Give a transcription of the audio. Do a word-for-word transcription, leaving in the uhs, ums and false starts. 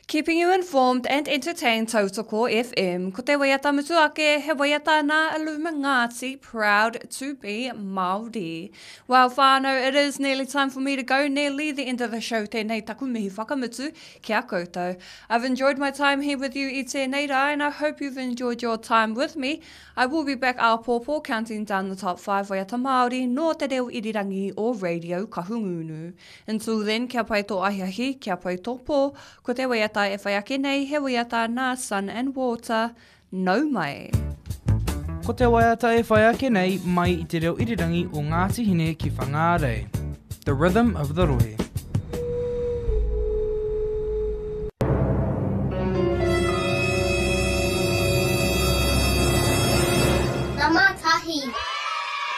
Keeping you informed and entertained, Tautoko F M. Ko te waiata mutu ake, he waiata nā aluma Ngāti, proud to be Māori. Well, whānau, it is nearly time for me to go, nearly the end of the show. Tēnei taku mihi whakamutu ki a koutou. I've enjoyed my time here with you i tēnei rā, and I hope you've enjoyed your time with me. I will be back our pōpō, counting down the top five waiata Māori, no te reo irirangi o Radio Kahungunu. Until then, kia pai tō ahiahi, kia pai tō pō, ko te waiata e whai ake nei, he waiata nā sun and water, no mai. Ko te waiata e whai ake nei, mai i te reo irirangi o Ngāti Hine ki Whangārei. The Rhythm of the Rohe.